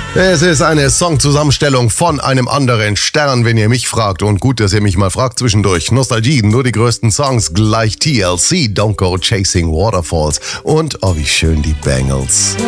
Es ist eine Songzusammenstellung von einem anderen Stern, wenn ihr mich fragt. Und gut, dass ihr mich mal fragt zwischendurch. Nostalgie, nur die größten Songs, gleich TLC, Don't Go Chasing Waterfalls. Und, oh wie schön, die Bangles.